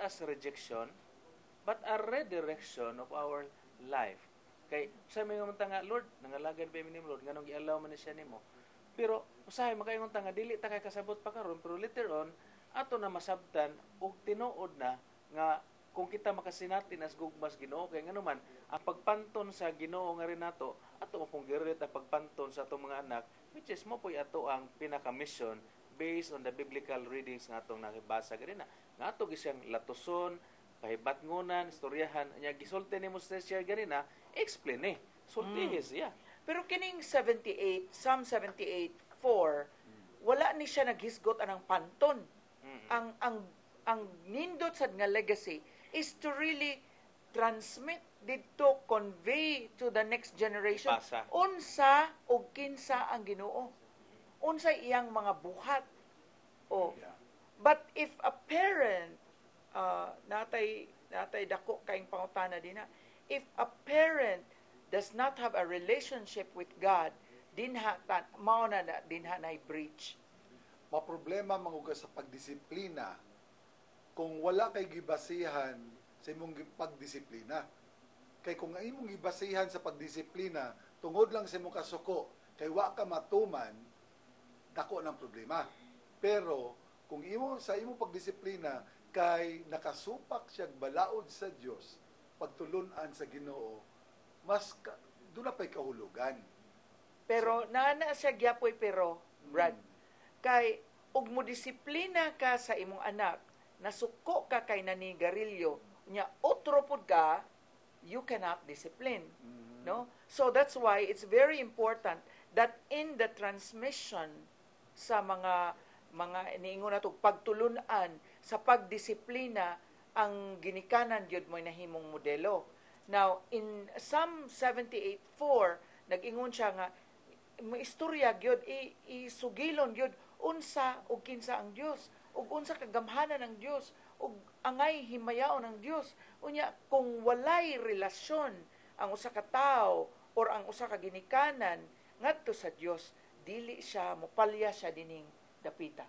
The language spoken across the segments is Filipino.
as rejection, but a redirection of our life. Kay sa mga mga nga, Lord, nangalagad ba ni Lord, nganong i-allow man siya nimo. Pero usahay makaingon nga dili ta kay kasabot pa karon, pero later on ato na masabtan og tinuod na nga kung kita makasinatin as gugmas Ginoo kay ngano man ang pagpanton sa Ginoo nga rin nato ato mo pong girit ang pagpanton sa atong mga anak, which is mo poy ato ang pinaka-mission based on the biblical readings nga atong nakibasa ganina nga ato gisang latuson, kahibatngunan, istoryahan nya gisulti nimo sa share ganina, explain sultihi siya. Pero kining 78, Psalm 78:4, wala ni siya naghisgot anang panton. Ang nindot sad nga legacy is to really transmit, dito convey to the next generation Ipasa. unsa o kinsa ang Ginoo. Unsa iyang mga buhat. But if a parent natay dako kaing pangutana dinha, if a parent does not have a relationship with God, dinha mao na dinha na breach. Maproblema manguga sa pagdisiplina kung wala kay gibasihan sa imong pagdisiplina. Kay kung imong gibasihan sa pagdisiplina tungod lang sa imong kasuko, kay wa ka matuman, dako ng problema. Pero kung sa imong pagdisiplina kay nakasupak siya balaod sa Dios, pagtulunan sa Ginoo, mas doon na pa'y kahulugan. Pero naana siya gyapoy pero, Brad, kay ug mo disiplina ka sa imong anak, nasuko ka kay nanigarilyo, nya otro pud ka, you cannot discipline. No? So that's why it's very important that in the transmission sa mga niingon nato pagtulunan sa pagdisiplina, ang ginikanan gyud mo nahimong modelo. Now, in Psalm 78:4, nag-ingon siya nga, istorya gyud, isugilon gyud, unsa o kinsa ang Dios, ug unsa kagamhanan ng Dios, ug angay himayaon ng Dios. Unya, kung walay relasyon ang usa ka tawo or ang usa ka ginikanan ngadto sa Dios, dili siya mopalya siya dining dapita.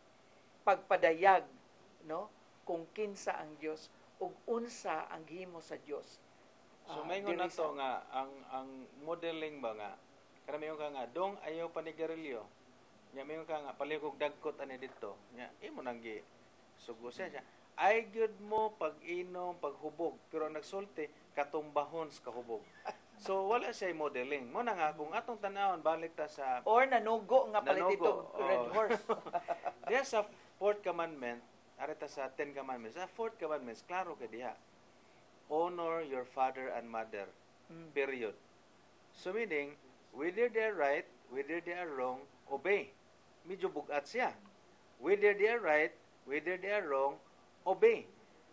Pagpadayag, no, kung kinsa ang Dios ug unsa ang gihimo sa Dios. So maingon na to nga ang modeling ba nga karamihan ka nga dong ayaw panigarilyo. Nya mayon ka nga paligog dagkot ani dito. Nya imo nang gi sugo siya. Ay gyud mo pag-inom, paghubog, pero ang nagsulti katumbahon sa kahubog. So wala siya modeling. Mo na nga kung atong tan-awon balik ta sa or nanugo nga palit ito red horse. Diya sa fourth commandment, arita sa 10 commandments. Sa fourth commandments, klaro ka diha. Honor your father and mother. Period. So meaning, whether they are right, whether they are wrong, obey. Medyo bugat siya. Whether they are right, whether they are wrong, obey.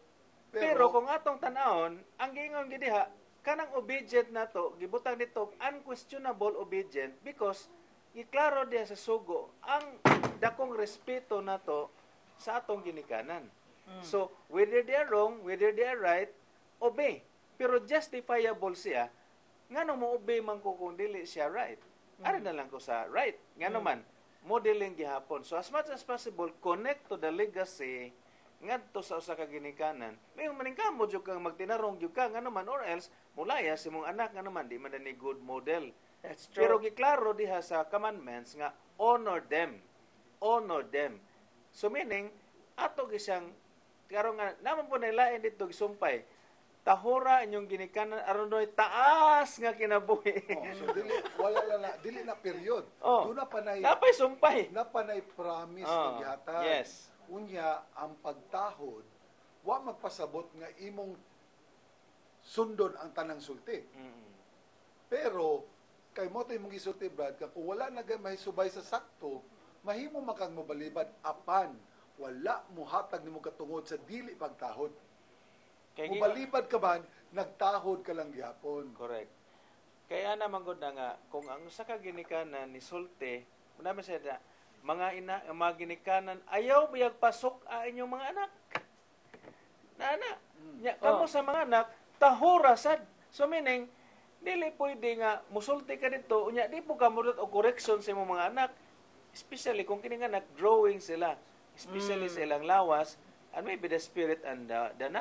Pero kung atong tan-awon, ang giingon gid diha, kanang obedient nato, gibutang dito unquestionable obedient because iklaro diha sa sugo ang dakong respeto nato sa atong ginikanan. So, whether they are wrong, whether they are right, obey. Pero justifiable siya, ngano mo obey man ko kung dili siya right. Ari na lang ko sa right. Ngano man, modeling gihapon. So, as much as possible, connect to the legacy ngadto sa usa ka ginikanan. May maningkamot jud kang magtinarong jud ka ngano man, or else mulaya si mong anak ngano man di man ni good model. That's true. Pero giklaro diha sa commandments nga honor them. Honor them. So meaning ato gisang karon nga naman po nailain dito gisumpay. Tahura inyong ginikanan aron doy taas nga kinabuhi. So dili na period. Doon na panay napay sumpay. Na panay promise nga gihatag. Yes. Unya ang pagtahod wa magpasabot nga imong sundon ang tanang sulti. Pero kay mo tay mong gisulti, Brad, kung wala na mahisubay sa sakto, mahimo makang mobalibad apan wala mo hatag nimo katungod sa dili pagtahod. Mubalibad ka man, nagtahod ka lang gyapon. Correct. Kaya naman gud na nga kung ang usa ka ginikanan ni sulti, naman sa mga ginikanan ayaw biyag pasok inyong mga anak. Nana, kamo sa mga anak tahura sad. So meaning dili pwede nga musulti ka dito unya di po ka mudot og correction sa imong mga anak, especially kung kini nga nag-growing sila, especially sa ilang lawas, and maybe the spirit and the